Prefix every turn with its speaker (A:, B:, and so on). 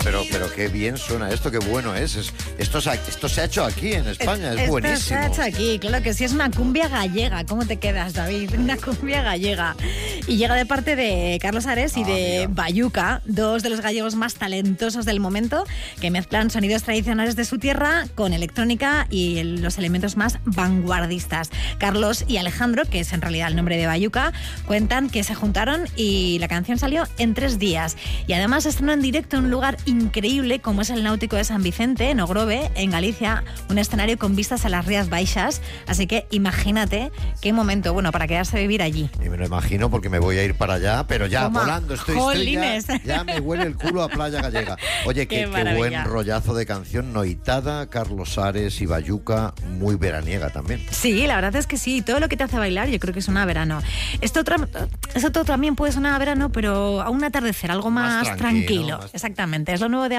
A: Pero qué bien suena esto, qué bueno es. Esto se ha hecho aquí en España, es buenísimo.
B: Esto se ha hecho aquí, claro que sí, es una cumbia gallega. ¿Cómo te quedas, David? Una cumbia gallega. Y llega de parte de Carlos Ares y de Bayuca, dos de los gallegos más talentosos del momento, que mezclan sonidos tradicionales de su tierra con electrónica y los elementos más vanguardistas. Carlos y Alejandro, que es en realidad el nombre de Bayuca, cuentan que se juntaron y la canción salió en 3 días. Y además estrenó en directo en un lugar increíble como es el Náutico de San Vicente, en Ogrove, en Galicia, un escenario con vistas a las Rías Baixas. Así que imagínate qué momento, bueno, para quedarse a vivir allí.
A: Y me lo imagino porque me voy a ir para allá, pero ya
B: Toma,
A: volando estoy ya me huele el culo a playa gallega. Oye, qué buen rollazo de canción, noitada, Carlos Ares y Bayuca, muy veraniega también.
B: Sí, la verdad es que sí, todo lo que te hace bailar yo creo que suena a verano. Esto también puede sonar a verano, pero a un atardecer, algo más tranquilo. Exactamente, es lo nuevo de